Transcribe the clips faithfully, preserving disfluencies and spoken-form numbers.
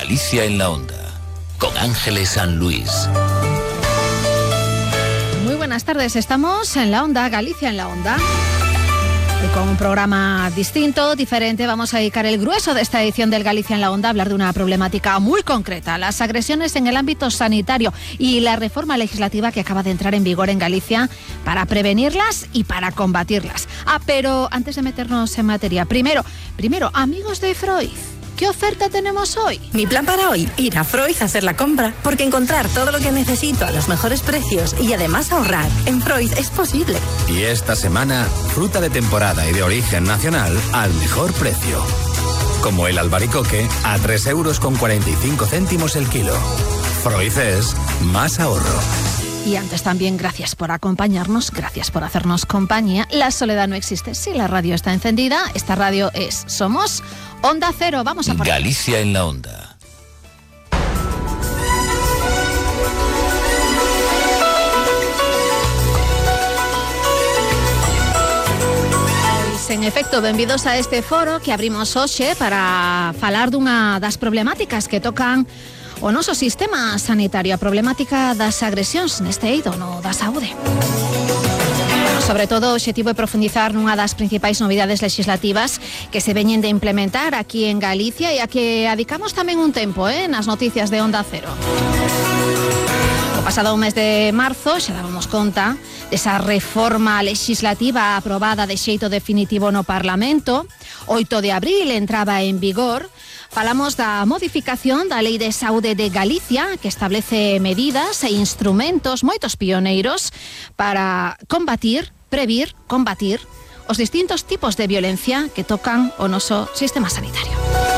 Galicia en la Onda, con Ángeles San Luis. Muy buenas tardes, estamos en la Onda, Galicia en la Onda. Y con un programa distinto, diferente, vamos a dedicar el grueso de esta edición del Galicia en la Onda a hablar de una problemática muy concreta, las agresiones en el ámbito sanitario y la reforma legislativa que acaba de entrar en vigor en Galicia para prevenirlas y para combatirlas. Ah, pero antes de meternos en materia, primero, primero, amigos de Freud, ¿qué oferta tenemos hoy? Mi plan para hoy, ir a Freud a hacer la compra, porque encontrar todo lo que necesito a los mejores precios y además ahorrar en Freud es posible. Y esta semana, fruta de temporada y de origen nacional al mejor precio. Como el albaricoque a tres euros con cuarenta y cinco céntimos el kilo. Freud es más ahorro. Y antes también, gracias por acompañarnos, gracias por hacernos compañía. La soledad no existe si la radio está encendida. Esta radio es Somos Onda Cero. Vamos a por Galicia en la Onda. En efecto, benvidos a este foro que abrimos hoxe para falar dunha das problemáticas que tocan o noso sistema sanitario, a problemática das agresións neste eido no da saúde. Sobre todo, o obxectivo é profundizar nunha das principais novidades legislativas que se veñen de implementar aquí en Galicia e a que adicamos tamén un tempo eh, nas noticias de Onda Cero. O pasado mes de marzo xa dábamos conta desa reforma legislativa aprobada de xeito definitivo no Parlamento. oito de abril entraba en vigor. Falamos da modificación da Lei de Saúde de Galicia, que establece medidas e instrumentos moitos pioneiros para combatir, previr, combatir os distintos tipos de violencia que tocan o noso sistema sanitario.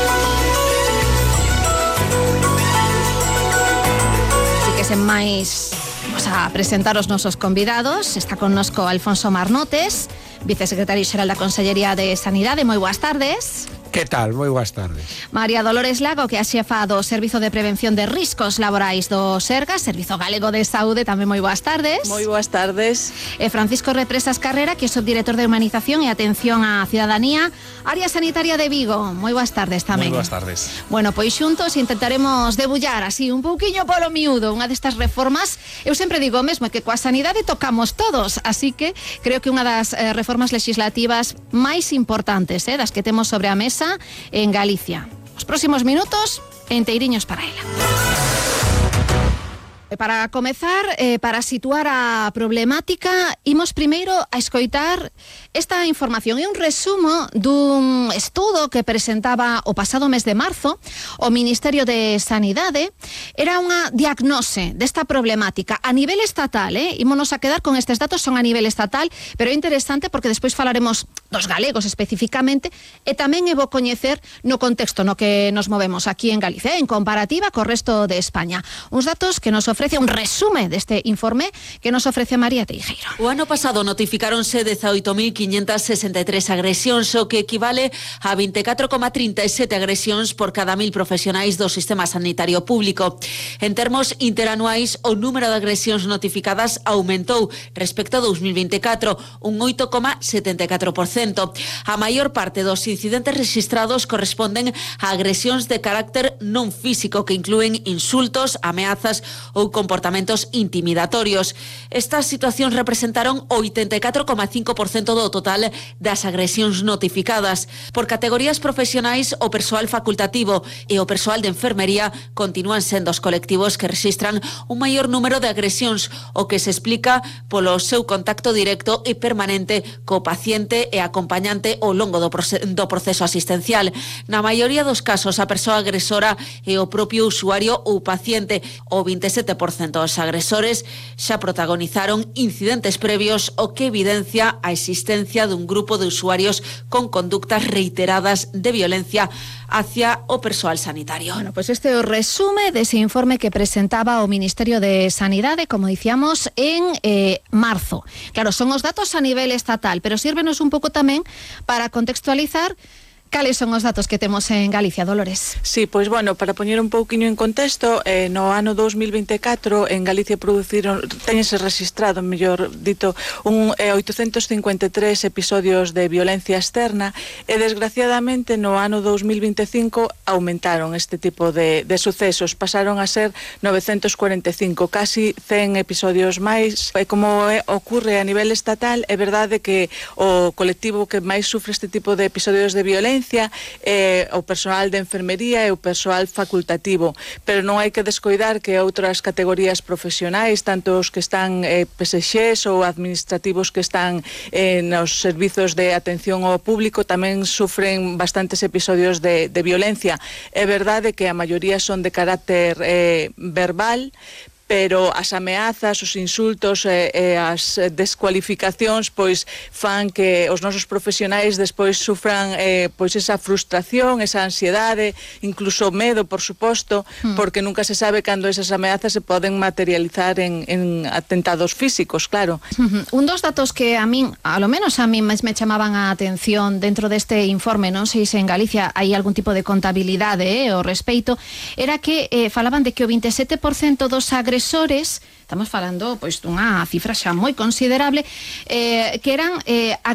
Así que sen máis, vamos a presentar os nosos convidados. Está connosco Alfonso Marnotes, vicesecretario xeral da Consellería de Sanidade. Moi boas tardes. Que tal? Moi boas tardes. María Dolores Lago, que é a xefa do Servizo de Prevención de Riscos Laborais do Sergas, Servizo Galego de Saúde, tamén moi boas tardes. Moi boas tardes. E Francisco Represas Carrera, que é subdirector de Humanización e Atención á Cidadanía, Área Sanitaria de Vigo. Moi boas tardes tamén. Moi boas tardes. Bueno, pois xuntos intentaremos debullar así un pouquiño polo miúdo unha destas reformas. Eu sempre digo mesmo que coa sanidade tocamos todos, así que creo que unha das eh, reformas legislativas máis importantes, eh, das que temos sobre a mesa en Galicia. Os próximos minutos enteiriños para ela. Para comezar, eh, para situar a problemática, imos primeiro a escoitar esta información. É un resumo dun estudo que presentaba o pasado mes de marzo o Ministerio de Sanidade. Era unha diagnose desta problemática a nivel estatal, eh? Ímonos a quedar con estes datos, son a nivel estatal, pero é interesante porque despois falaremos dos galegos especificamente e tamén é bo coñecer no contexto no que nos movemos aquí en Galicia, en comparativa co resto de España. Uns datos que nos ofrece un resume deste informe que nos ofrece María Teijeiro. O ano pasado notificáronse dezaoito mil quinhentas sesenta e tres agresións, o que equivale a veinticuatro coma trinta e sete agresións por cada mil profesionais do sistema sanitario público. En termos interanuais, o número de agresións notificadas aumentou respecto a dous mil veinticuatro, un oito coma setenta e catro por cento. A maior parte dos incidentes registrados corresponden a agresións de carácter non físico que inclúen insultos, ameazas ou comportamentos intimidatorios. Estas situacións representaron o oitenta e catro coma cinco por cento do total das agresións notificadas. Por categorías profesionais, o persoal facultativo e o persoal de enfermería continúan sendo os colectivos que registran un maior número de agresións, o que se explica polo seu contacto directo e permanente co paciente e acompañante ao longo do proceso asistencial. Na maioría dos casos, a persoa agresora é o propio usuario ou paciente. O veintisiete por cento dos agresores xa protagonizaron incidentes previos, o que evidencia a existencia dun grupo de usuarios con conductas reiteradas de violencia hacia o persoal sanitario. Bueno, pues este é o resume dese informe que presentaba o Ministerio de Sanidade, como dicíamos, en eh, marzo. Claro, son os datos a nivel estatal, pero sírvenos un pouco tamén para contextualizar Cales son os datos que temos en Galicia, Dolores? Sí, pois bueno, para poñer un pouquiño en contexto, eh, no ano dos mil veinticuatro en Galicia produciron, teñense registrado, mellor dito, un eh, oitocentos cincuenta e tres episodios de violencia externa e desgraciadamente no ano dos mil veinticinco aumentaron este tipo de, de sucesos, pasaron a ser novecentos cuarenta e cinco, casi cen episodios máis. E como é, ocurre a nivel estatal, é verdade que o colectivo que máis sufre este tipo de episodios de violencia eh, o persoal de enfermería e o persoal facultativo, pero non hai que descoidar que outras categorías profesionais, tanto os que están eh, P S Xs ou administrativos que están eh, nos servizos de atención ao público, tamén sufren bastantes episodios de, de violencia. É verdade que a maioría son de carácter eh, verbal, pero as ameazas, os insultos e, e as descualificacións pois fan que os nosos profesionais despois sufran eh, pois esa frustración, esa ansiedade, incluso medo, por suposto, mm. porque nunca se sabe cando esas ameazas se poden materializar en, en atentados físicos, claro. Mm-hmm. Un dos datos que a min, a lo menos a min me chamaban a atención dentro deste informe, non sei se en Galicia hai algún tipo de contabilidade eh, o respeito, era que eh, falaban de que o veintisiete por cento dos agresores, estamos falando pois dunha cifra xa moi considerable, eh, que eran eh,